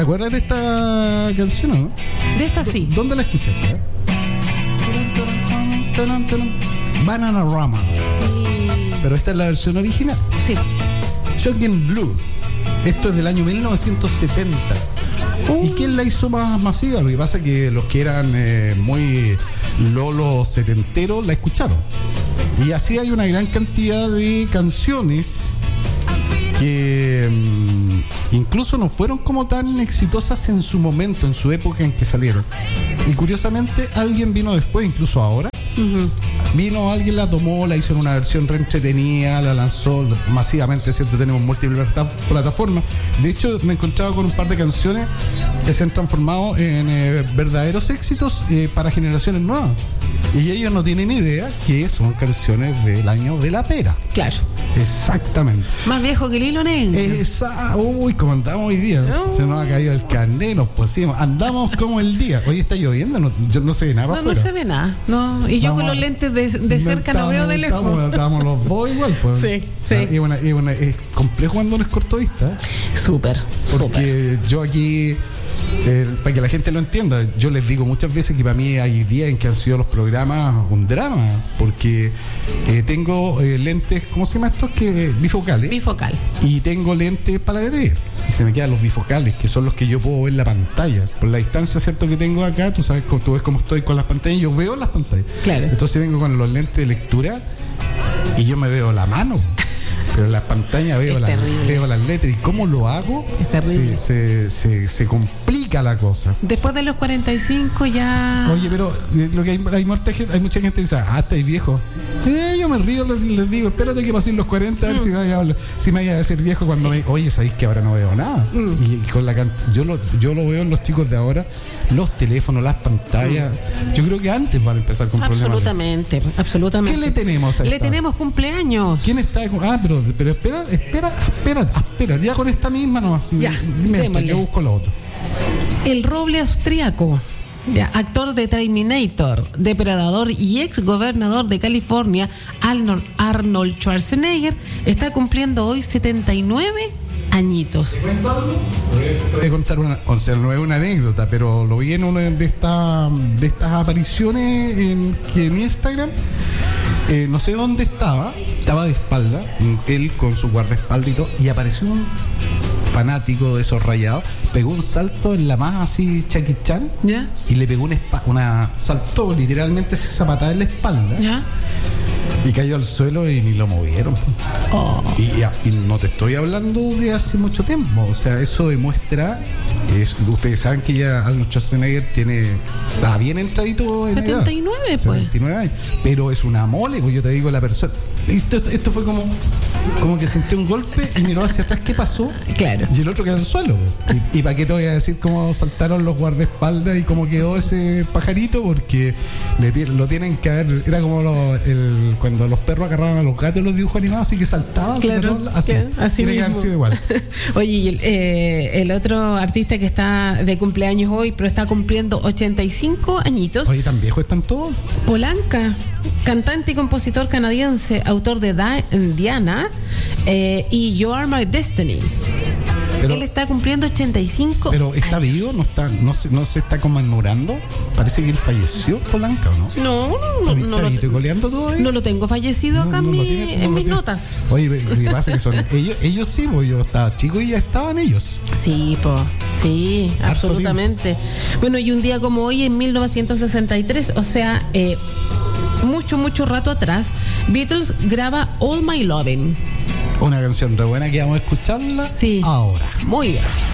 ¿Te acuerdas de esta canción, no? De esta sí. ¿Dónde la escuchaste? Bananarama. Sí. Pero esta es la versión original. Sí. Shocking Blue. Esto es del año 1970. ¿Y quién la hizo más masiva? Lo que pasa es que los que eran muy lolos setenteros la escucharon. Y así hay una gran cantidad de canciones que incluso no fueron como tan exitosas en su momento, en su época en que salieron. Y curiosamente alguien vino después, incluso ahora. Uh-huh. Vino, alguien la tomó, la hizo en una versión re entretenida, la lanzó masivamente, ¿cierto? Tenemos múltiples plataformas. De hecho, me he encontrado con un par de canciones que se han transformado en verdaderos éxitos para generaciones nuevas. Y ellos no tienen idea que son canciones del año de la pera. Claro. Exactamente. Más viejo que el hilo negro. Uy, como andamos hoy día. No. Se nos ha caído el carnet, nos pusimos. Andamos como el día. Hoy está lloviendo, no se ve nada para afuera. No se ve nada. No. Y yo con los lentes de cerca no veo de lejos. Estábamos los dos igual, pues. Sí, sí. Es complejo cuando uno es cortoísta. Súper. Porque yo aquí, para que la gente lo entienda, yo les digo muchas veces que para mí hay días en que han sido los programas un drama, porque tengo lentes, ¿cómo se llama esto? Bifocales. Bifocal. Y tengo lentes para leer. Y se me quedan los bifocales, que son los que yo puedo ver en la pantalla. Por la distancia, ¿cierto? Que tengo acá, tú sabes, tú ves cómo estoy con las pantallas, yo veo las pantallas. Claro. Entonces vengo con los lentes de lectura y yo me veo la mano. Pero en la pantalla veo las letras. ¿Y cómo lo hago? Es terrible. Se complica la cosa. Después de los 45 ya... Oye, pero lo que hay mucha gente que dice, estáis viejo. Yo me río, les digo, espérate que pasen los 40 a ver si me vaya a ser viejo cuando oye, sabéis que ahora no veo nada. Y con yo lo veo en los chicos de ahora, los teléfonos, las pantallas. Yo creo que antes van a empezar con problemas. Absolutamente. ¿Qué le tenemos a Le tenemos cumpleaños. ¿Quién está? Pero espera, ya con esta misma nomás. Ya, yo busco lo otro. El roble austriaco, actor de Terminator, Depredador y ex gobernador de California, Arnold Schwarzenegger, está cumpliendo hoy 79 añitos. Voy a contar no es una anécdota, pero lo vi en una de estas apariciones en Instagram. No sé dónde estaba de espalda, él con su guardaespaldas y todo, y apareció un fanático de esos rayados, pegó un salto en la más así Jackie Chan, ¿ya? Y le pegó saltó literalmente esa patada en la espalda, ¿ya? Y cayó al suelo y ni lo movieron. Y no te estoy hablando de hace mucho tiempo. O sea, eso demuestra. Ustedes saben que ya Arnold Schwarzenegger está bien entradito en 79, edad, pues. 79 años. Pero es una mole, pues yo te digo, la persona. Esto fue como que sintió un golpe y miró hacia atrás. ¿Qué pasó? Claro. Y el otro quedó en el suelo. ¿Y para qué te voy a decir cómo saltaron los guardaespaldas y cómo quedó ese pajarito? Porque lo tienen que haber. Era como cuando los perros agarraban a los gatos en los dibujos animados, así que saltaban. Claro, así tiene que haber sido igual. Oye, el otro artista que está de cumpleaños hoy, pero está cumpliendo 85 añitos. Oye, ¿tan viejos están todos? Polanca, cantante y compositor canadiense, autor de Diana y You Are My Destiny. Pero, él está cumpliendo 85 pero está años. Vivo, no se está conmemorando. Parece que él falleció, Polanca, ¿o no? No. ¿Estoy goleando todavía? No lo tengo fallecido acá en mis notas. Oye, lo que pasa es que son ellos sí, pues yo estaba chico y ya estaban ellos. Sí, sí, absolutamente. Bueno, y un día como hoy, en 1963, o sea, mucho rato atrás, Beatles graba All My Lovin'. Una canción re buena que vamos a escucharla ahora. Muy bien.